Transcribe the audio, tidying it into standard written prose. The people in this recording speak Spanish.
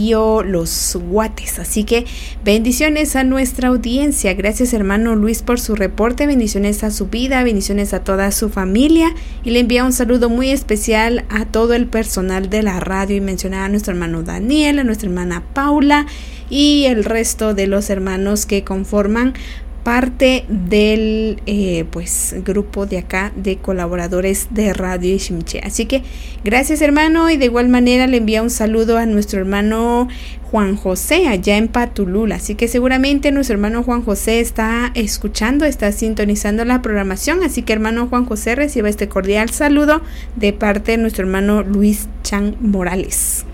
Río Los Guates. Así que bendiciones a nuestra audiencia. Gracias, hermano Luis, por su reporte. Bendiciones a su vida, bendiciones a toda su familia. Y le envía un saludo muy especial a todo el personal de la radio, y mencionar a nuestro hermano Daniel, a nuestra hermana Paula y el resto de los hermanos que conforman parte del grupo de acá de colaboradores de Radio Ishimché. Así que gracias, hermano, y de igual manera le envía un saludo a nuestro hermano Juan José allá en Patulula. Así que seguramente nuestro hermano Juan José está escuchando, está sintonizando la programación. Así que, hermano Juan José, reciba este cordial saludo de parte de nuestro hermano Luis Chan Morales.